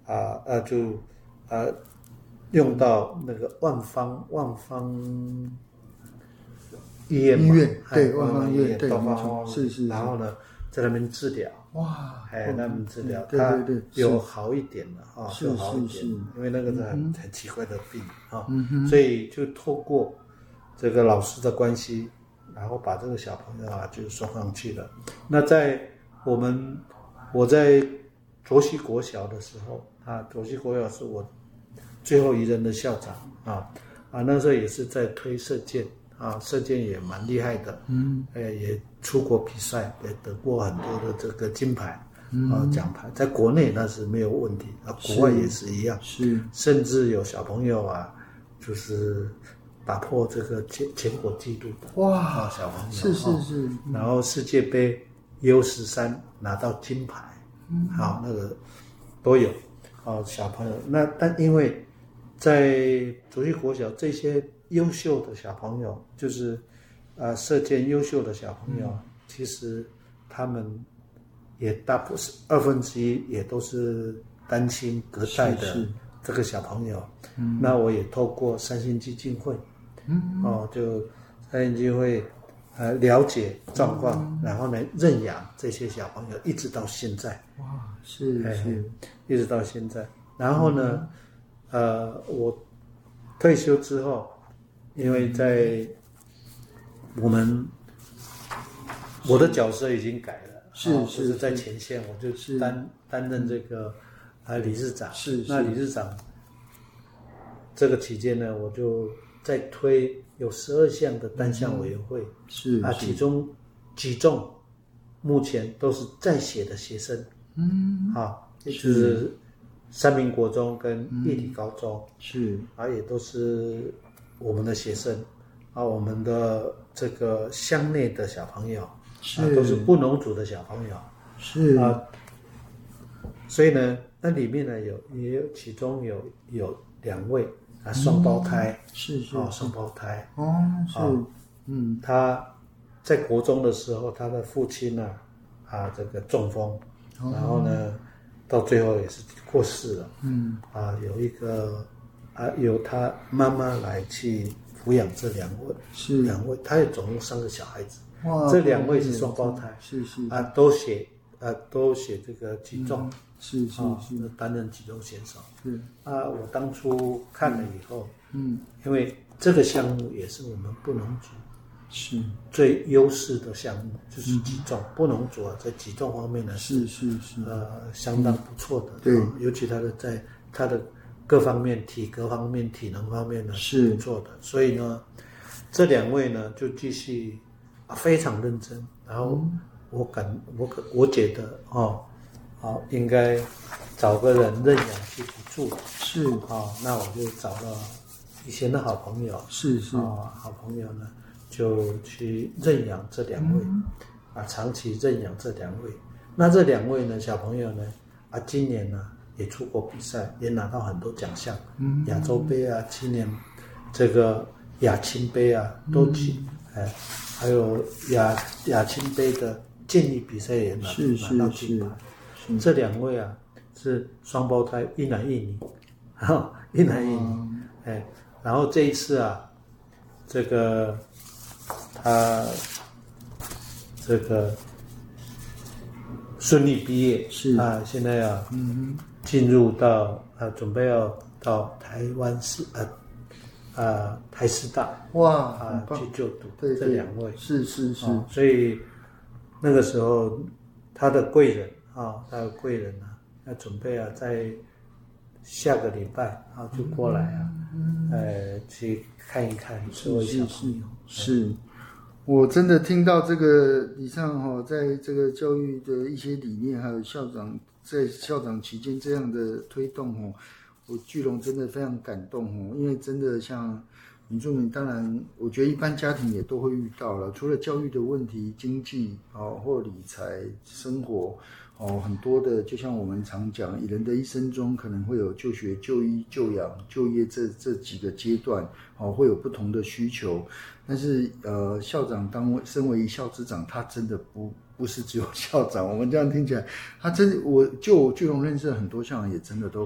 就用到那个万方医院嘛， 对，万方医院，对， 到没错，是， 然后呢，在那边治疗， 哇， 那边治疗， 对， 有好一点了啊， 是， 因为那个是很奇怪的病啊，所以就透过这个老师的关系，然后把这个小朋友就送上去了。那在我在卓溪国小的时候卓溪国小是我最后一任的校长那时候也是在推射箭射箭也蛮厉害的，也出国比赛，也得过很多的这个金牌奖牌，在国内那是没有问题国外也是一样， 是， 甚至有小朋友就是打破这个全国纪录的哇， 小朋友是， 然后世界杯 U13拿到金牌，那个都有小朋友。但因为在卓溪国小这些优秀的小朋友，就是射箭优秀的小朋友，其实他们也大部分2/2也都是单亲隔代的这个小朋友。那我也透过三星基金会，就三星基金会了解状况，然后呢认养这些小朋友，一直到现在。 哇，是， 一直到现在。然后呢，我退休之后，因为在我的角色已经改了，就是在前线，我就担任这个理事长。那理事长这个期间呢，我就在推有12项的单项委员会，其中几中目前都是在写的学生，就是三民国中跟义体高中，也都是我们的学生我们的这个乡内的小朋友都是布农族的小朋友，所以呢，那里面呢也有其中有2位双胞胎，双胞胎他在国中的时候，他的父亲这个中风，然后呢到最后也是过世了，有一个由他妈妈来去抚养这2位，他也总共3个小孩子，这2位是双胞胎，都写这个举重，担任举重选手，我当初看了以后，因为这个项目也是我们布农族最优势的项目，就是举重，布农族在举重方面呢是相当不错的， 对， 尤其在他的各方面，体格方面、体能方面呢是不错的，所以呢，这2位呢就继续非常认真，然后我觉得应该找个人认养去补助，那我就找了以前的好朋友，好朋友呢就去认养这2位，长期认养这2位。那这2位呢，小朋友呢，今年呢也出国比赛，也拿到很多奖项，亚洲杯今年这个亚青杯都去，还有亚青杯的健力比赛也拿到金牌。这2位是双胞胎，一男一女，一男一女，然后这一次这个他这个顺利毕业，现在进入到准备要到台湾台师大去就读，这2位是， 所以那个时候他的贵人要准备在下个礼拜就过来去看一看这位小朋友。 是，我真的听到这个以上在这个教育的一些理念，还有校长在校长期间这样的推动我巨龙真的非常感动因为真的像原住民，当然我觉得一般家庭也都会遇到了，除了教育的问题、经济或理财、生活很多的，就像我们常讲，人的一生中可能会有就学、就医、就养、就业这几个阶段会有不同的需求。但是校长身为一校之长，他真的不是只有校长。我们这样听起来，他真我巨龙认识的很多校长也真的都